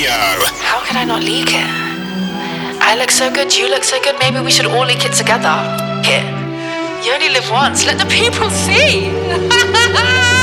Radio. How could I not leak it? I look so good, you look so good, maybe we should all leak it together. Here. You only live once, let the people see.